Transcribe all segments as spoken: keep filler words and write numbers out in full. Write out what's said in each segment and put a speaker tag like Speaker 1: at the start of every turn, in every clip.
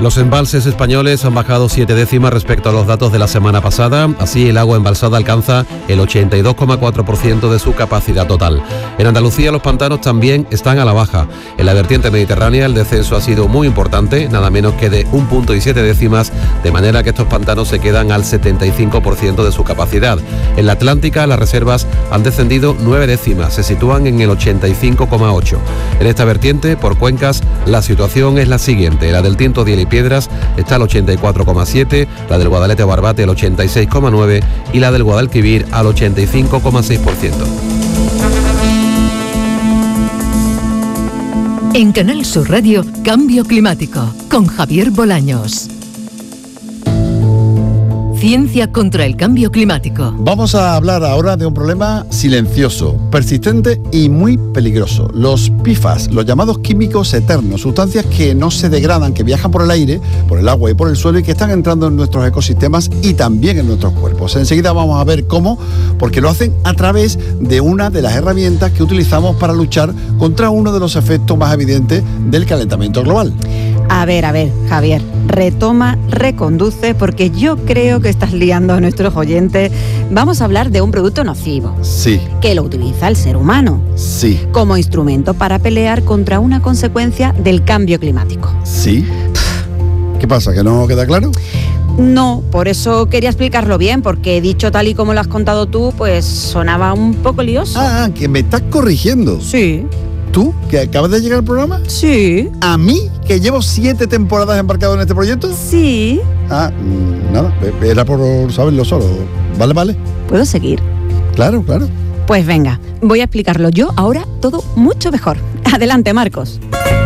Speaker 1: Los embalses españoles han bajado siete décimas respecto a los datos de la semana pasada. Así, el agua embalsada alcanza el ochenta y dos coma cuatro por ciento de su capacidad total. En Andalucía, los pantanos también están a la baja. En la vertiente mediterránea, el descenso ha sido muy importante, nada menos que de un punto y siete décimas, de manera que estos pantanos se quedan al setenta y cinco por ciento de su capacidad. En la Atlántica, las reservas han descendido nueve décimas, se sitúan en el ochenta y cinco coma ocho. En esta vertiente, por cuencas, la situación es la siguiente. La del Tinto, Diel y Piedras está al ochenta y cuatro coma siete, la del Guadalete o Barbate al ochenta y seis coma nueve y la del Guadalquivir al ochenta y cinco coma seis por ciento.
Speaker 2: En Canal Sur Radio, Cambio Climático, con Javier Bolaños. Ciencia contra el cambio climático.
Speaker 3: Vamos a hablar ahora de un problema silencioso, persistente y muy peligroso. Los P F A S, los llamados químicos eternos, sustancias que no se degradan, que viajan por el aire, por el agua y por el suelo y que están entrando en nuestros ecosistemas y también en nuestros cuerpos. Enseguida vamos a ver cómo, porque lo hacen a través de una de las herramientas que utilizamos para luchar contra uno de los efectos más evidentes del calentamiento global.
Speaker 4: A ver, a ver, Javier, retoma, reconduce, porque yo creo que estás liando a nuestros oyentes. Vamos a hablar de un producto nocivo.
Speaker 3: Sí.
Speaker 4: Que lo utiliza el ser humano.
Speaker 3: Sí.
Speaker 4: Como instrumento para pelear contra una consecuencia del cambio climático.
Speaker 3: Sí. ¿Qué pasa, que no queda claro?
Speaker 4: No, por eso quería explicarlo bien, porque dicho tal y como lo has contado tú, pues sonaba un poco lioso.
Speaker 3: Ah, que me estás corrigiendo.
Speaker 4: Sí.
Speaker 3: ¿Tú, que acabas de llegar al programa?
Speaker 4: Sí.
Speaker 3: ¿A mí, que llevo siete temporadas embarcado en este proyecto?
Speaker 4: Sí.
Speaker 3: Ah, nada, era por saberlo solo. ¿Vale, vale?
Speaker 4: ¿Puedo seguir?
Speaker 3: Claro, claro.
Speaker 4: Pues venga, voy a explicarlo yo ahora todo mucho mejor. Adelante, Marcos.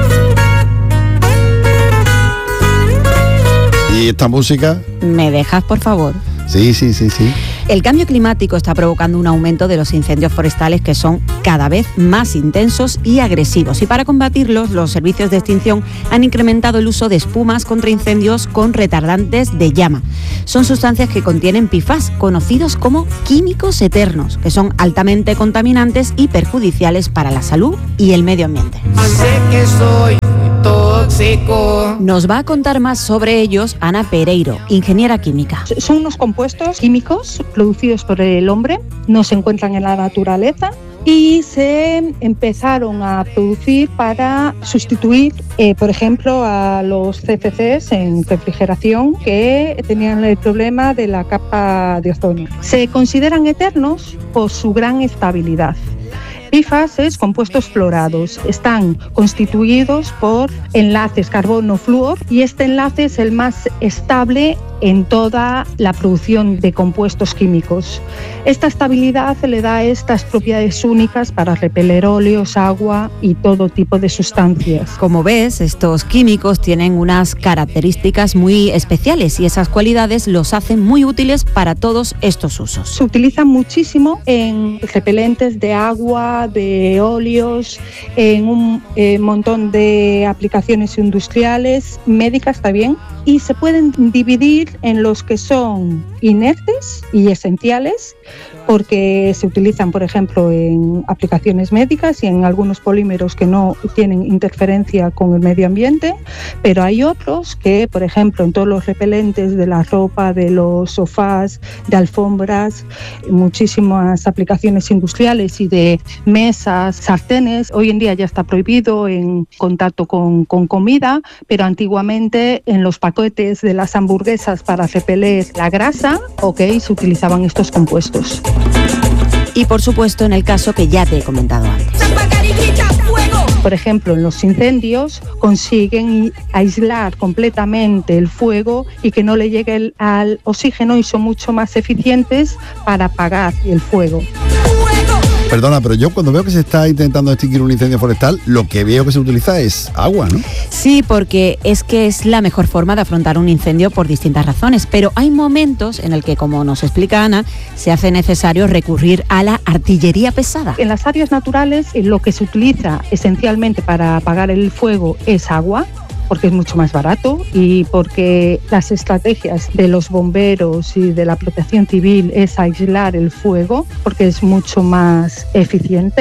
Speaker 3: ¿Y esta música?
Speaker 4: ¿Me dejas, por favor?
Speaker 3: Sí, sí, sí, sí.
Speaker 4: El cambio climático está provocando un aumento de los incendios forestales que son cada vez más intensos y agresivos. Y para combatirlos, los servicios de extinción han incrementado el uso de espumas contra incendios con retardantes de llama. Son sustancias que contienen P F A S, conocidos como químicos eternos, que son altamente contaminantes y perjudiciales para la salud y el medio ambiente.
Speaker 5: Sé que soy tóxico.
Speaker 4: Nos va a contar más sobre ellos Ana Pereiro, ingeniera química.
Speaker 6: Son unos compuestos químicos producidos por el hombre, no se encuentran en la naturaleza y se empezaron a producir para sustituir, eh, por ejemplo, a los C F Cs en refrigeración que tenían el problema de la capa de ozono. Se consideran eternos por su gran estabilidad. P F A S, compuestos fluorados, están constituidos por enlaces carbono-flúor y este enlace es el más estable en toda la producción de compuestos químicos. Esta estabilidad le da estas propiedades únicas para repeler óleos, agua y todo tipo de sustancias.
Speaker 4: Como ves, estos químicos tienen unas características muy especiales y esas cualidades los hacen muy útiles para todos estos usos.
Speaker 6: Se utilizan muchísimo en repelentes de agua, de óleos, en un eh, montón de aplicaciones industriales, médicas también, y se pueden dividir en los que son inertes y esenciales, porque se utilizan, por ejemplo, en aplicaciones médicas y en algunos polímeros que no tienen interferencia con el medio ambiente, pero hay otros que, por ejemplo, en todos los repelentes de la ropa, de los sofás, de alfombras, muchísimas aplicaciones industriales y de mesas, sartenes. Hoy en día ya está prohibido en contacto con, con comida, pero antiguamente en los paquetes de las hamburguesas para repeler la grasa, ok, se utilizaban estos compuestos.
Speaker 4: Y por supuesto en el caso que ya te he comentado antes.
Speaker 6: Por ejemplo, en los incendios consiguen aislar completamente el fuego y que no le llegue el, al oxígeno y son mucho más eficientes para apagar el fuego.
Speaker 3: Perdona, pero yo cuando veo que se está intentando extinguir un incendio forestal, lo que veo que se utiliza es agua, ¿no?
Speaker 4: Sí, porque es que es la mejor forma de afrontar un incendio por distintas razones, pero hay momentos en el que, como nos explica Ana, se hace necesario recurrir a la artillería pesada.
Speaker 6: En las áreas naturales, lo que se utiliza esencialmente para apagar el fuego es agua, porque es mucho más barato y porque las estrategias de los bomberos y de la protección civil es aislar el fuego, porque es mucho más eficiente.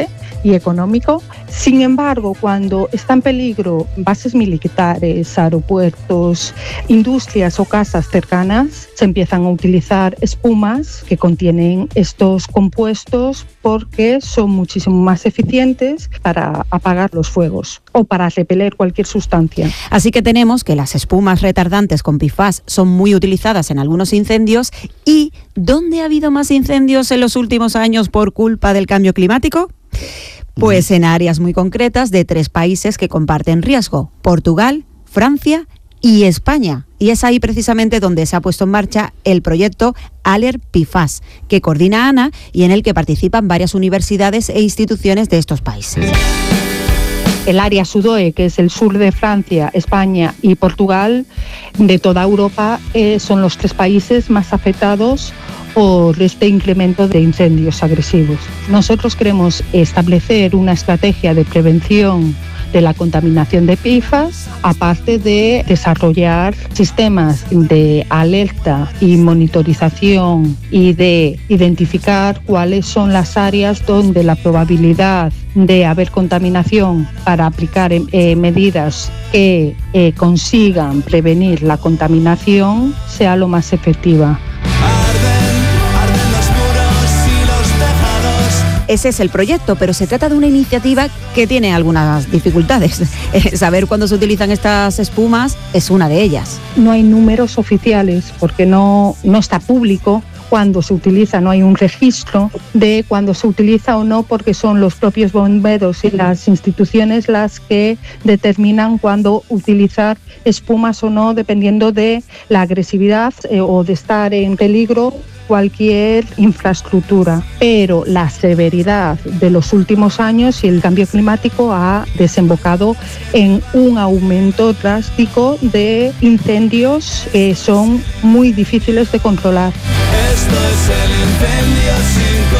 Speaker 6: y económico. Sin embargo, cuando está en peligro bases militares, aeropuertos, industrias o casas cercanas, se empiezan a utilizar espumas que contienen estos compuestos porque son muchísimo más eficientes para apagar los fuegos o para repeler cualquier sustancia.
Speaker 4: Así que tenemos que las espumas retardantes con P F A S son muy utilizadas en algunos incendios. ¿Y dónde ha habido más incendios en los últimos años por culpa del cambio climático? Pues en áreas muy concretas de tres países que comparten riesgo: Portugal, Francia y España. Y es ahí precisamente donde se ha puesto en marcha el proyecto ALER P F A S, que coordina ANA y en el que participan varias universidades e instituciones de estos países.
Speaker 6: El área SUDOE, que es el sur de Francia, España y Portugal, de toda Europa, eh, son los tres países más afectados por este incremento de incendios agresivos. Nosotros queremos establecer una estrategia de prevención de la contaminación de P F A S, aparte de desarrollar sistemas de alerta y monitorización y de identificar cuáles son las áreas donde la probabilidad de haber contaminación para aplicar eh, medidas que eh, consigan prevenir la contaminación sea lo más efectiva.
Speaker 4: Ese es el proyecto, pero se trata de una iniciativa que tiene algunas dificultades. Saber cuándo se utilizan estas espumas es una de ellas.
Speaker 6: No hay números oficiales porque no, no está público cuándo se utiliza, no hay un registro de cuándo se utiliza o no, porque son los propios bomberos y las instituciones las que determinan cuándo utilizar espumas o no, dependiendo de la agresividad eh, o de estar en peligro cualquier infraestructura. Pero la severidad de los últimos años y el cambio climático ha desembocado en un aumento drástico de incendios que son muy difíciles de controlar.
Speaker 7: Esto es el incendio sin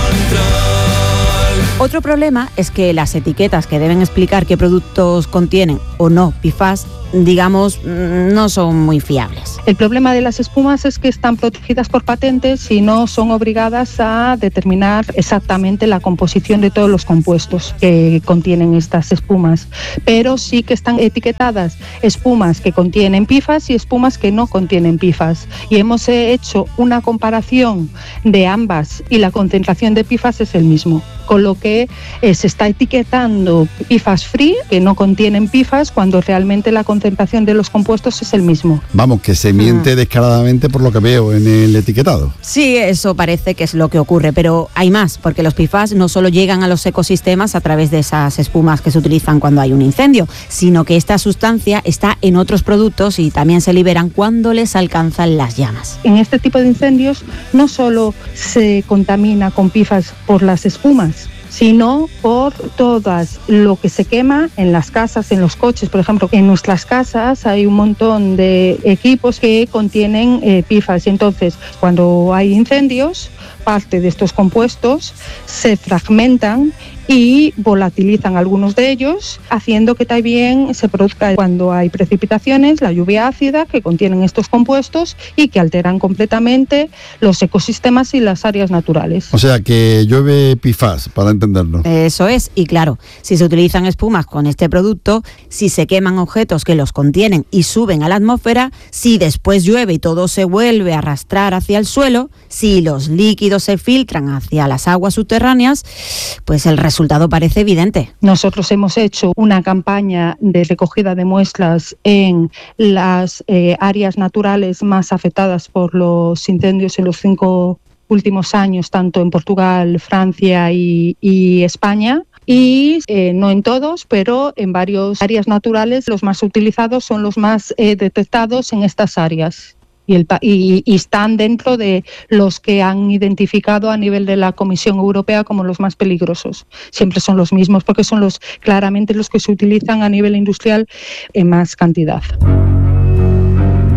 Speaker 7: control.
Speaker 4: Otro problema es que las etiquetas que deben explicar qué productos contienen o no P F A S, digamos, no son muy fiables.
Speaker 6: El problema de las espumas es que están protegidas por patentes y no son obligadas a determinar exactamente la composición de todos los compuestos que contienen estas espumas, pero sí que están etiquetadas espumas que contienen P F A S y espumas que no contienen P F A S. Y hemos hecho una comparación de ambas y la concentración de P F A S es el mismo, con lo que eh, se está etiquetando P F A S free, que no contienen P F A S, cuando realmente la concentración de los compuestos es el mismo.
Speaker 3: Vamos, que se miente ah. descaradamente por lo que veo en el etiquetado.
Speaker 4: Sí, eso parece que es lo que ocurre, pero hay más, porque los P F A S no solo llegan a los ecosistemas a través de esas espumas que se utilizan cuando hay un incendio, sino que esta sustancia está en otros productos y también se liberan cuando les alcanzan las llamas.
Speaker 6: En este tipo de incendios no solo se contamina con P F A S por las espumas, sino por todas lo que se quema en las casas, en los coches. Por ejemplo, en nuestras casas hay un montón de equipos que contienen eh, P F A S y entonces cuando hay incendios, parte de estos compuestos se fragmentan y volatilizan algunos de ellos, haciendo que también se produzca, cuando hay precipitaciones, la lluvia ácida que contienen estos compuestos y que alteran completamente los ecosistemas y las áreas naturales.
Speaker 3: O sea que llueve P F A S, para entenderlo.
Speaker 4: Eso es, y claro, si se utilizan espumas con este producto, si se queman objetos que los contienen y suben a la atmósfera, si después llueve y todo se vuelve a arrastrar hacia el suelo, si los líquidos se filtran hacia las aguas subterráneas, pues el resultado El resultado parece evidente.
Speaker 6: Nosotros hemos hecho una campaña de recogida de muestras en las eh, áreas naturales más afectadas por los incendios en los cinco últimos años, tanto en Portugal, Francia y, y España. Y eh, no en todos, pero en varias áreas naturales los más utilizados son los más eh, detectados en estas áreas. Y, el, y, y están dentro de los que han identificado a nivel de la Comisión Europea como los más peligrosos. Siempre son los mismos porque son los claramente los que se utilizan a nivel industrial en más cantidad.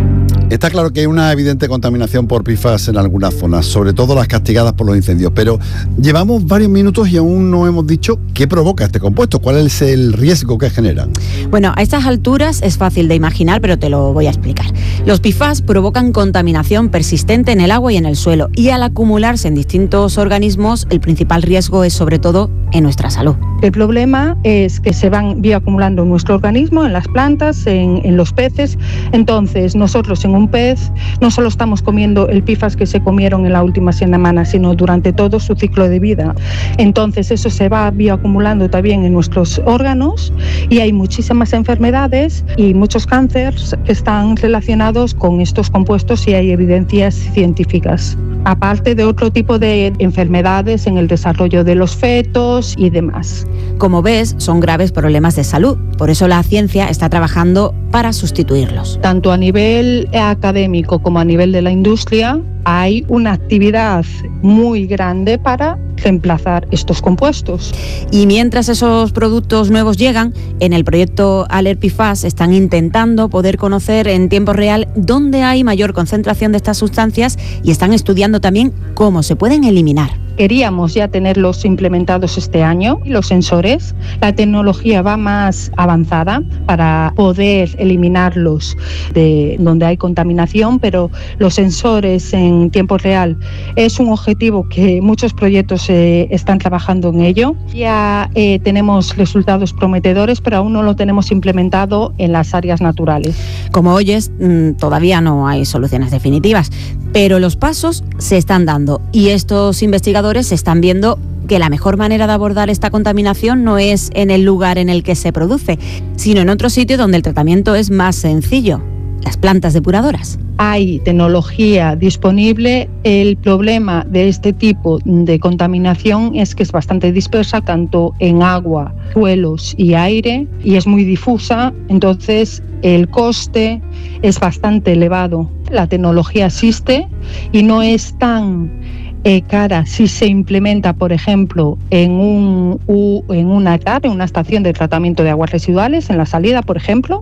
Speaker 3: Está claro que hay una evidente contaminación por P F A S en algunas zonas, sobre todo las castigadas por los incendios, pero llevamos varios minutos y aún no hemos dicho qué provoca este compuesto, cuál es el riesgo que generan.
Speaker 4: Bueno, a estas alturas es fácil de imaginar, pero te lo voy a explicar. Los P F A S provocan contaminación persistente en el agua y en el suelo, y al acumularse en distintos organismos, el principal riesgo es sobre todo en nuestra salud.
Speaker 6: El problema es que se van bioacumulando en nuestro organismo, en las plantas, en, en los peces. Entonces, nosotros en un pez no solo estamos comiendo el P F A S que se comieron en la última semana, sino durante todo su ciclo de vida. Entonces, eso se va bioacumulando también en nuestros órganos y hay muchísimas enfermedades y muchos cánceres que están relacionados con estos compuestos y hay evidencias científicas. Aparte de otro tipo de enfermedades en el desarrollo de los fetos y demás.
Speaker 4: Como ves, son graves problemas de salud. Por eso la ciencia está trabajando para sustituirlos.
Speaker 6: Tanto a nivel académico como a nivel de la industria, hay una actividad muy grande para reemplazar estos compuestos.
Speaker 4: Y mientras esos productos nuevos llegan, en el proyecto Alert P F A S están intentando poder conocer en tiempo real dónde hay mayor concentración de estas sustancias y están estudiando también cómo se pueden eliminar.
Speaker 6: Queríamos ya tenerlos implementados este año, los sensores. La tecnología va más avanzada para poder eliminarlos de donde hay contaminación, pero los sensores en tiempo real es un objetivo que muchos proyectos eh, están trabajando en ello. Ya eh, tenemos resultados prometedores, pero aún no lo tenemos implementado en las áreas naturales.
Speaker 4: Como oyes, todavía no hay soluciones definitivas, pero los pasos se están dando y estos investigadores están viendo que la mejor manera de abordar esta contaminación no es en el lugar en el que se produce, sino en otro sitio donde el tratamiento es más sencillo, las plantas depuradoras.
Speaker 6: Hay tecnología disponible. El problema de este tipo de contaminación es que es bastante dispersa, tanto en agua, suelos y aire, y es muy difusa, entonces el coste es bastante elevado. La tecnología existe y no es tan Eh, cara si se implementa, por ejemplo, en un u, en una T A R, en una estación de tratamiento de aguas residuales, en la salida, por ejemplo,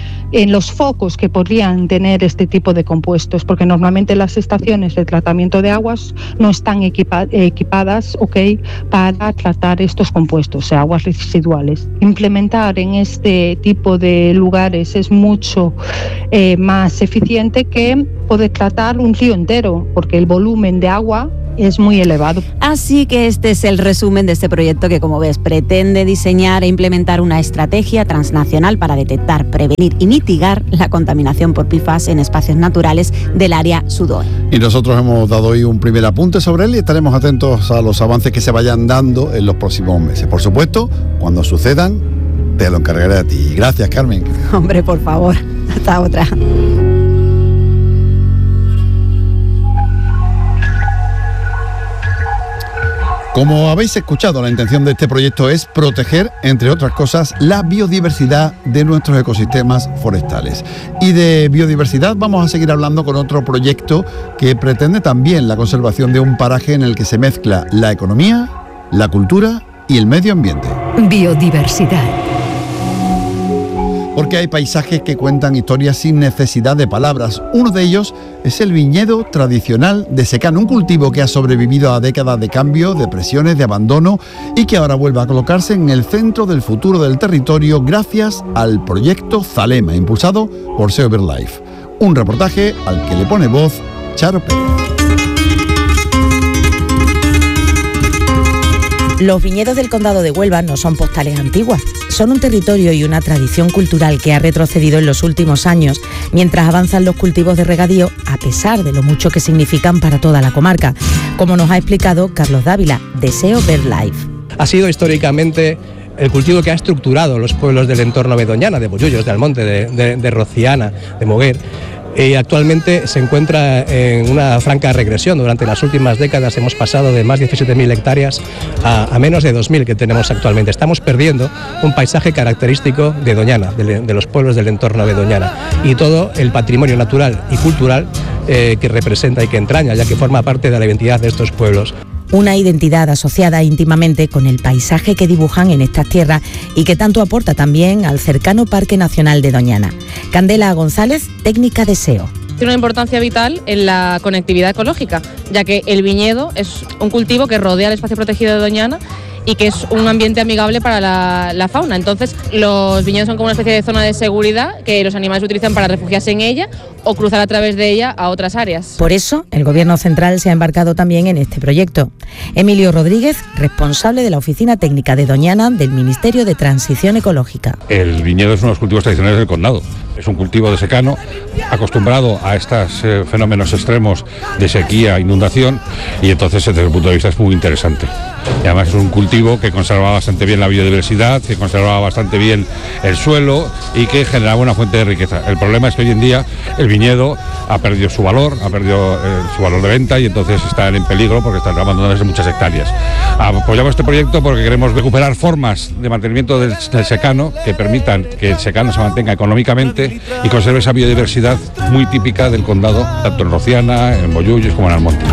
Speaker 6: en los focos que podrían tener este tipo de compuestos, porque normalmente las estaciones de tratamiento de aguas no están equipa, equipadas okay, para tratar estos compuestos, o sea, aguas residuales. Implementar en este tipo de lugares es mucho eh, más eficiente que poder tratar un río entero, porque el volumen de agua es muy elevado.
Speaker 4: Así que este es el resumen de este proyecto que, como ves, pretende diseñar e implementar una estrategia transnacional para detectar, prevenir y mitigar la contaminación por P F A S en espacios naturales del área sudoeste.
Speaker 3: Y nosotros hemos dado hoy un primer apunte sobre él y estaremos atentos a los avances que se vayan dando en los próximos meses. Por supuesto, cuando sucedan, te lo encargaré a ti. Gracias, Carmen.
Speaker 4: Hombre, por favor. Hasta otra.
Speaker 3: Como habéis escuchado, la intención de este proyecto es proteger, entre otras cosas, la biodiversidad de nuestros ecosistemas forestales. Y de biodiversidad vamos a seguir hablando con otro proyecto que pretende también la conservación de un paraje en el que se mezcla la economía, la cultura y el medio ambiente.
Speaker 2: Biodiversidad.
Speaker 3: Porque hay paisajes que cuentan historias sin necesidad de palabras. Uno de ellos es el viñedo tradicional de secano, un cultivo que ha sobrevivido a décadas de cambio, de presiones, de abandono y que ahora vuelve a colocarse en el centro del futuro del territorio gracias al proyecto Zalema, impulsado por S E O BirdLife. Un reportaje al que le pone voz Charo Pérez.
Speaker 8: Los viñedos del Condado de Huelva no son postales antiguas, son un territorio y una tradición cultural que ha retrocedido en los últimos años, mientras avanzan los cultivos de regadío, a pesar de lo mucho que significan para toda la comarca, como nos ha explicado Carlos Dávila, de S E O BirdLife.
Speaker 9: Ha sido históricamente el cultivo que ha estructurado los pueblos del entorno de Doñana, de Bollullos, de Almonte, de, de, de Rociana, de Moguer. Y actualmente se encuentra en una franca regresión. Durante las últimas décadas hemos pasado de más de diecisiete mil hectáreas a, a menos de dos mil que tenemos actualmente. Estamos perdiendo un paisaje característico de Doñana, de, de los pueblos del entorno de Doñana, y todo el patrimonio natural y cultural eh, que representa y que entraña, ya que forma parte de la identidad de estos pueblos.
Speaker 8: Una identidad asociada íntimamente con el paisaje que dibujan en estas tierras y que tanto aporta también al cercano Parque Nacional de Doñana. Candela González, técnica de S E O.
Speaker 10: tiene una importancia vital en la conectividad ecológica, ya que el viñedo es un cultivo que rodea el espacio protegido de Doñana y que es un ambiente amigable para la, la fauna. Entonces, los viñedos son como una especie de zona de seguridad que los animales utilizan para refugiarse en ella o cruzar a través de ella a otras áreas.
Speaker 8: Por eso, el Gobierno central se ha embarcado también en este proyecto. Emilio Rodríguez, responsable de la Oficina Técnica de Doñana del Ministerio de Transición Ecológica.
Speaker 11: El viñedo es uno de los cultivos tradicionales del condado. Es un cultivo de secano, acostumbrado a estos eh, fenómenos extremos de sequía, inundación, y entonces desde el punto de vista es muy interesante. Y además es un cultivo que conservaba bastante bien la biodiversidad, que conservaba bastante bien el suelo y que generaba una fuente de riqueza. El problema es que hoy en día el viñedo ha perdido su valor, ha perdido eh, su valor de venta y entonces están en peligro porque están abandonándose muchas hectáreas. Apoyamos este proyecto porque queremos recuperar formas de mantenimiento del, del secano que permitan que el secano se mantenga económicamente y conserve esa biodiversidad muy típica del condado, tanto en Rociana, en Bollullos como en Almonte.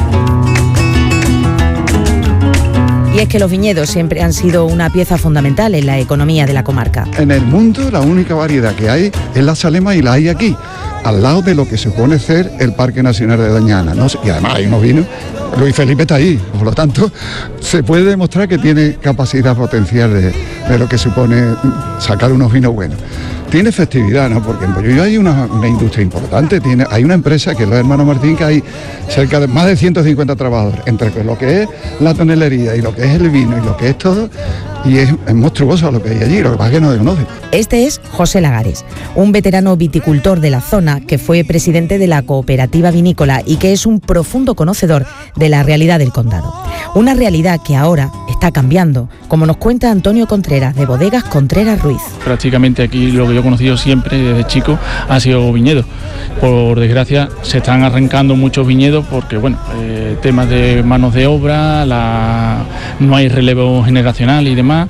Speaker 8: Y es que los viñedos siempre han sido una pieza fundamental en la economía de la comarca.
Speaker 12: En el mundo la única variedad que hay es la Salema y la hay aquí, al lado de lo que supone ser el Parque Nacional de Doñana, ¿no? Y además hay unos vinos, Luis Felipe está ahí, por lo tanto se puede demostrar que tiene capacidad potencial de, de lo que supone sacar unos vinos buenos. Tiene efectividad, ¿no? Porque en Bollullo hay una, una industria importante, tiene, hay una empresa que es los hermanos Martín, que hay cerca de más de ciento cincuenta trabajadores, entre lo que es la tonelería y lo que es el vino y lo que es todo, y es, es monstruoso lo que hay allí, lo que pasa es que no se conoce.
Speaker 8: Este es José Lagares, un veterano viticultor de la zona que fue presidente de la cooperativa vinícola y que es un profundo conocedor de la realidad del condado. Una realidad que ahora está cambiando, como nos cuenta Antonio Contreras, de Bodegas Contreras Ruiz.
Speaker 13: Prácticamente aquí lo que yo he conocido siempre desde chico ha sido viñedo. Por desgracia se están arrancando muchos viñedos porque, bueno, eh, temas de manos de obra, la, no hay relevo generacional y demás.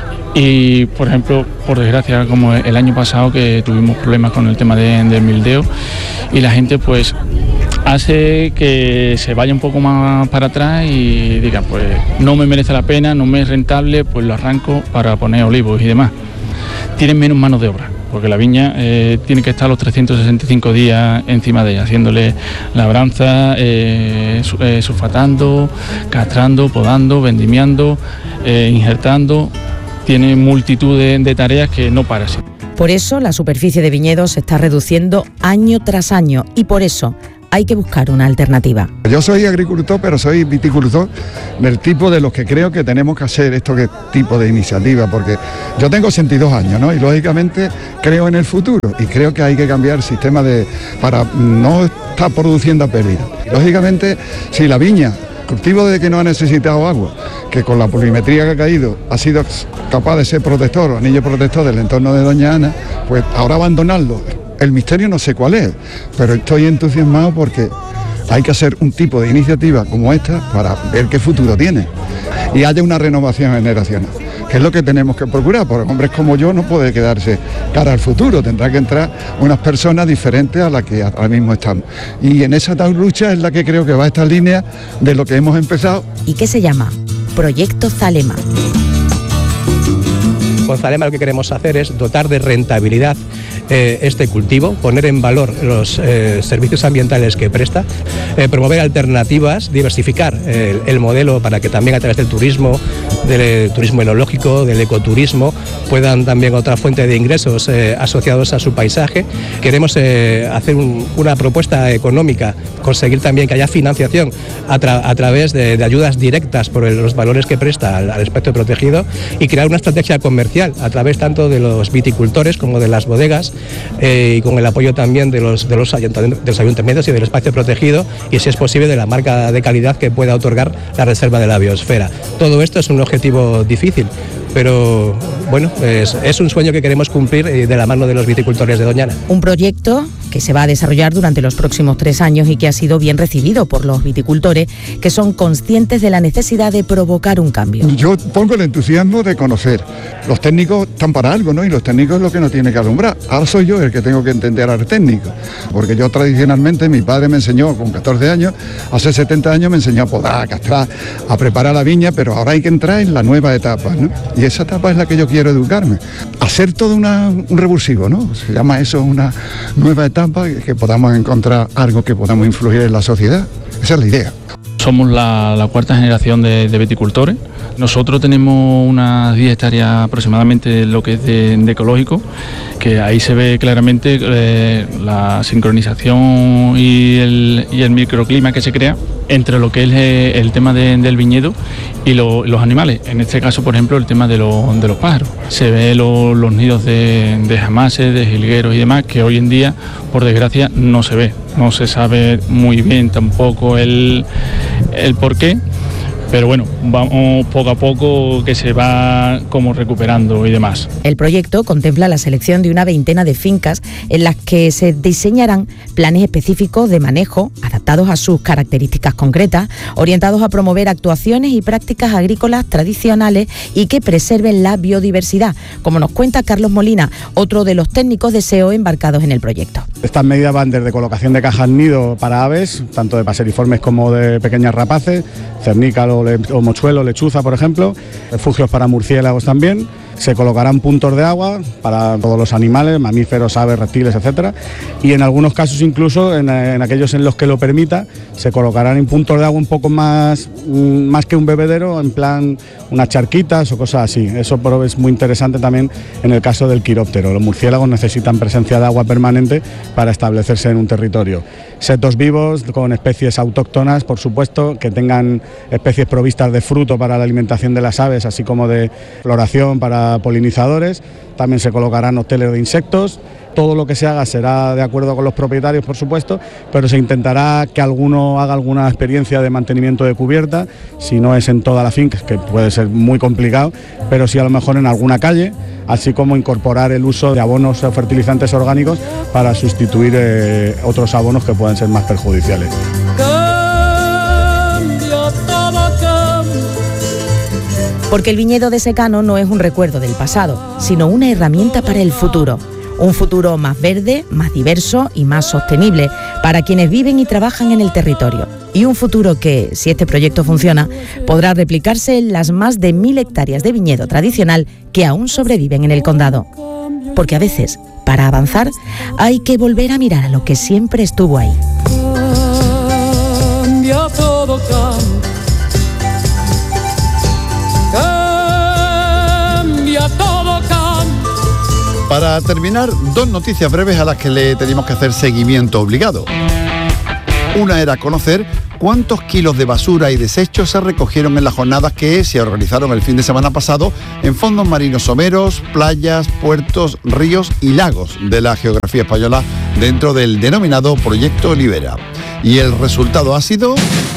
Speaker 13: Y, por ejemplo, por desgracia, como el año pasado que tuvimos problemas con el tema de, del mildeo y la gente pues hace que se vaya un poco más para atrás y diga, pues no me merece la pena, no me es rentable, pues lo arranco para poner olivos y demás. Tienen menos manos de obra, porque la viña eh, tiene que estar los trescientos sesenta y cinco días encima de ella, haciéndole labranza, eh, eh, sulfatando, castrando, podando, vendimiando, eh, injertando. Tiene multitud de, de tareas que no para así.
Speaker 8: Por eso la superficie de viñedos se está reduciendo año tras año y por eso hay que buscar una alternativa.
Speaker 12: Yo soy agricultor, pero soy viticultor del tipo de los que creo que tenemos que hacer este tipo de iniciativa, porque yo tengo ochenta y dos años, ¿no? Y lógicamente creo en el futuro y creo que hay que cambiar el sistema de, para no estar produciendo a pérdida. Lógicamente, si la viña, cultivo de que no ha necesitado agua, que con la pluviometría que ha caído ha sido capaz de ser protector o anillo protector del entorno de Doña Ana, pues ahora abandonarlo. El misterio no sé cuál es, pero estoy entusiasmado porque hay que hacer un tipo de iniciativa como esta para ver qué futuro tiene y haya una renovación generacional, que es lo que tenemos que procurar, porque hombres como yo no puede quedarse cara al futuro, tendrá que entrar unas personas diferentes a las que ahora mismo estamos. Y en esa tal lucha es la que creo que va a esta línea de lo que hemos empezado.
Speaker 8: ¿Y qué se llama? Proyecto Zalema.
Speaker 9: Con Zalema lo que queremos hacer es dotar de rentabilidad eh, este cultivo, poner en valor los eh, servicios ambientales que presta, eh, promover alternativas, diversificar eh, el, el modelo para que también a través del turismo, del turismo enológico, del ecoturismo, puedan también otra fuente de ingresos eh, asociados a su paisaje. Queremos eh, hacer un, una propuesta económica, conseguir también que haya financiación a, tra a través de, de ayudas directas por el, los valores que presta al, al espectro protegido y crear una estrategia comercial a través tanto de los viticultores como de las bodegas eh, y con el apoyo también de los, de, los ayuntamientos, de los ayuntamientos y del espacio protegido y, si es posible, de la marca de calidad que pueda otorgar la reserva de la biosfera. Todo esto es un objetivo difícil, pero bueno, es, es un sueño que queremos cumplir de la mano de los viticultores de Doñana.
Speaker 8: Un proyecto que se va a desarrollar durante los próximos tres años y que ha sido bien recibido por los viticultores, que son conscientes de la necesidad de provocar un cambio.
Speaker 12: Yo pongo el entusiasmo de conocer. Los técnicos están para algo, ¿no? Y los técnicos es lo que nos tiene que alumbrar. Ahora soy yo el que tengo que entender al técnico, porque yo tradicionalmente, mi padre me enseñó con catorce años, hace setenta años me enseñó a podar, a castrar, a preparar la viña, pero ahora hay que entrar en la nueva etapa, ¿no? Y esa etapa es la que yo quiero educarme. Hacer todo una, un revulsivo, ¿no? Se llama eso una nueva etapa trampa y que podamos encontrar algo que podamos influir en la sociedad. Esa es la idea.
Speaker 13: Somos la, la cuarta generación de, de viticultores. Nosotros tenemos unas diez hectáreas aproximadamente de lo que es de, de ecológico, que ahí se ve claramente eh, la sincronización y el, y el microclima que se crea entre lo que es eh, el tema de, del viñedo y lo, los animales. En este caso, por ejemplo, el tema de, lo, de los pájaros. Se ve lo, los nidos de, de jamases, de jilgueros y demás, que hoy en día, por desgracia, no se ve. No se sabe muy bien tampoco el, el por qué. Pero bueno, vamos poco a poco que se va como recuperando y demás.
Speaker 8: El proyecto contempla la selección de una veintena de fincas en las que se diseñarán planes específicos de manejo adaptados a sus características concretas, orientados a promover actuaciones y prácticas agrícolas tradicionales y que preserven la biodiversidad, como nos cuenta Carlos Molina, otro de los técnicos de S E O embarcados en el proyecto.
Speaker 14: Estas medidas van desde colocación de cajas nido para aves, tanto de paseriformes como de pequeñas rapaces, cernícalo o mochuelo, lechuza, por ejemplo, refugios para murciélagos también. Se colocarán puntos de agua para todos los animales, mamíferos, aves, reptiles, etcétera. Y en algunos casos, incluso en, en aquellos en los que lo permita, se colocarán en puntos de agua un poco más, más que un bebedero, en plan unas charquitas o cosas así. Eso es muy interesante también en el caso del quiróptero. Los murciélagos necesitan presencia de agua permanente para establecerse en un territorio. Setos vivos con especies autóctonas, por supuesto, que tengan especies provistas de fruto para la alimentación de las aves, así como de floración para polinizadores. También se colocarán hoteles de insectos. Todo lo que se haga será de acuerdo con los propietarios, por supuesto, pero se intentará que alguno haga alguna experiencia de mantenimiento de cubierta, si no es en toda la finca, que puede ser muy complicado, pero sí a lo mejor en alguna calle, así como incorporar el uso de abonos o fertilizantes orgánicos para sustituir eh, otros abonos que pueden ser más perjudiciales.
Speaker 8: Porque el viñedo de secano no es un recuerdo del pasado, sino una herramienta para el futuro. Un futuro más verde, más diverso y más sostenible para quienes viven y trabajan en el territorio. Y un futuro que, si este proyecto funciona, podrá replicarse en las más de mil hectáreas de viñedo tradicional que aún sobreviven en el condado. Porque a veces, para avanzar, hay que volver a mirar a lo que siempre estuvo ahí.
Speaker 7: Cambia todo, cambia. Cambia todo, cambia.
Speaker 3: Para terminar, dos noticias breves a las que le tenemos que hacer seguimiento obligado. Una era conocer cuántos kilos de basura y desechos se recogieron en las jornadas que se organizaron el fin de semana pasado en fondos marinos someros, playas, puertos, ríos y lagos de la geografía española dentro del denominado Proyecto Libera. Y el resultado ha sido...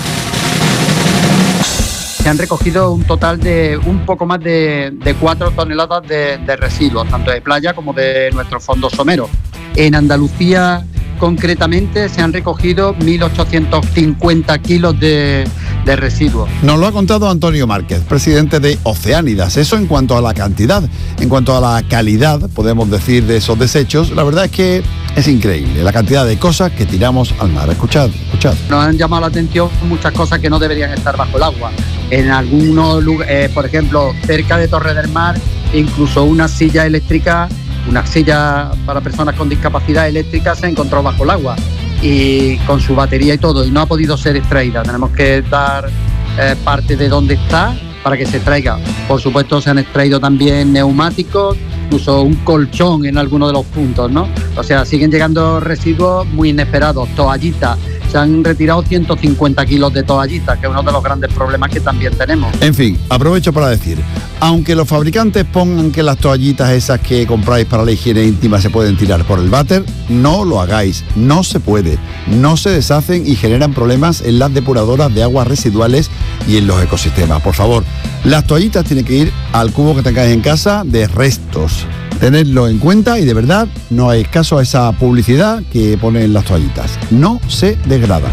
Speaker 15: Se han recogido un total de un poco más de, de cuatro toneladas de, de residuos, tanto de playa como de nuestros fondos someros. En Andalucía, concretamente, se han recogido mil ochocientos cincuenta kilos de, de residuos.
Speaker 3: Nos lo ha contado Antonio Márquez, presidente de Oceánidas. Eso en cuanto a la cantidad. En cuanto a la calidad, podemos decir, de esos desechos, la verdad es que es increíble la cantidad de cosas que tiramos al mar. Escuchad, escuchad.
Speaker 15: Nos han llamado la atención muchas cosas que no deberían estar bajo el agua. En algunos lugares, eh, por ejemplo, cerca de Torre del Mar, incluso una silla eléctrica, una silla para personas con discapacidad eléctrica se encontró bajo el agua y con su batería y todo, y no ha podido ser extraída. Tenemos que dar eh, parte de dónde está para que se extraiga. Por supuesto, se han extraído también neumáticos, incluso un colchón en algunos de los puntos, ¿no? O sea, siguen llegando residuos muy inesperados, toallitas. Se han retirado ciento cincuenta kilos de toallitas, que es uno de los grandes problemas que también tenemos.
Speaker 3: En fin, aprovecho para decir, aunque los fabricantes pongan que las toallitas esas que compráis para la higiene íntima se pueden tirar por el váter, no lo hagáis, no se puede. No se deshacen y generan problemas en las depuradoras de aguas residuales y en los ecosistemas. Por favor, las toallitas tienen que ir al cubo que tengáis en casa de restos. Tenedlo en cuenta y de verdad no hay caso a esa publicidad que ponen las toallitas. No se degradan.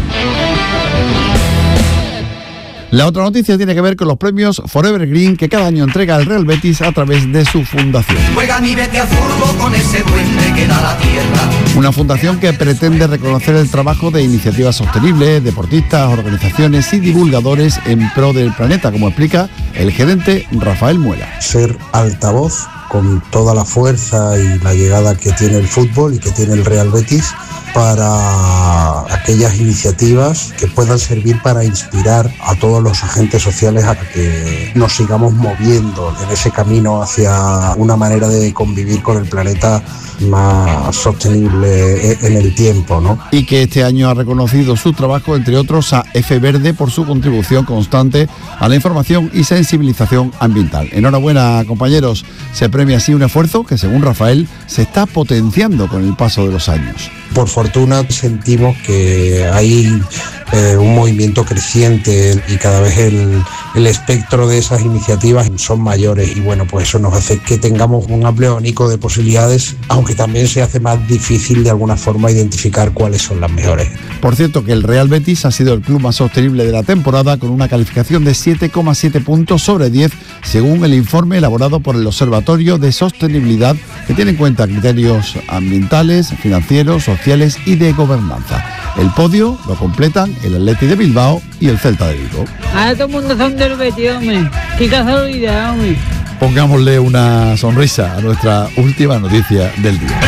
Speaker 3: La otra noticia tiene que ver con los premios Forever Green que cada año entrega el Real Betis a través de su fundación.
Speaker 7: Juega mi Betis a fútbol con ese duende que da la tierra.
Speaker 3: Una fundación que pretende reconocer el trabajo de iniciativas sostenibles, deportistas, organizaciones y divulgadores en pro del planeta, como explica el gerente Rafael Muela.
Speaker 16: Ser altavoz con toda la fuerza y la llegada que tiene el fútbol y que tiene el Real Betis para aquellas iniciativas que puedan servir para inspirar a todos los agentes sociales a que nos sigamos moviendo en ese camino hacia una manera de convivir con el planeta más sostenible en el tiempo, ¿no?
Speaker 3: Y que este año ha reconocido su trabajo, entre otros, a F Verde por su contribución constante a la información y sensibilización ambiental. Enhorabuena, compañeros. Se premia así un esfuerzo que, según Rafael, se está potenciando con el paso de los años.
Speaker 16: Por fortuna sentimos que hay eh, un movimiento creciente y cada vez el, el espectro de esas iniciativas son mayores, y bueno, pues eso nos hace que tengamos un amplio abanico de posibilidades, aunque también se hace más difícil de alguna forma identificar cuáles son las mejores.
Speaker 3: Por cierto, que el Real Betis ha sido el club más sostenible de la temporada, con una calificación de siete coma siete puntos sobre diez, según el informe elaborado por el Observatorio de Sostenibilidad, que tiene en cuenta criterios ambientales, financieros, sociales y de gobernanza. El podio lo completan el Athletic de Bilbao y el Celta de Vigo.
Speaker 17: Ahora todo el mundo son del Betis, hombre. Qué casualidad, hombre.
Speaker 3: Pongámosle una sonrisa a nuestra última noticia del día.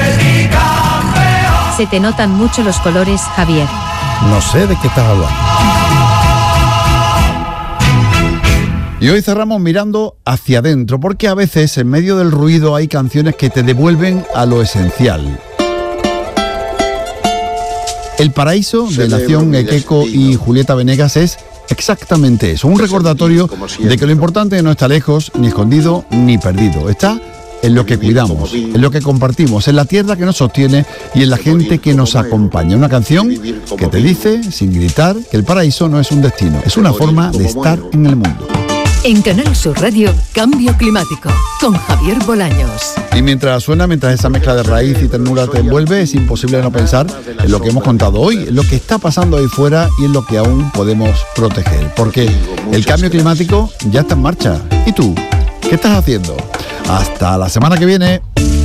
Speaker 18: Se te notan mucho los colores, Javier.
Speaker 3: No sé de qué estás hablando. Y hoy cerramos mirando hacia adentro, porque a veces en medio del ruido hay canciones que te devuelven a lo esencial. El Paraíso, de Nación Ekeko y Julieta Venegas, es exactamente eso, un recordatorio de que lo importante no está lejos, ni escondido, ni perdido. Está en lo que cuidamos, en lo que compartimos, en la tierra que nos sostiene y en la gente que nos acompaña. Una canción que te dice, sin gritar, que el paraíso no es un destino, es una forma de estar en el mundo.
Speaker 2: En Canal Sur Radio, Cambio Climático, con Javier Bolaños.
Speaker 3: Y mientras suena, mientras esa mezcla de raíz y ternura te envuelve, es imposible no pensar en lo que hemos contado hoy, en lo que está pasando ahí fuera y en lo que aún podemos proteger. Porque el cambio climático ya está en marcha. ¿Y tú? ¿Qué estás haciendo? Hasta la semana que viene.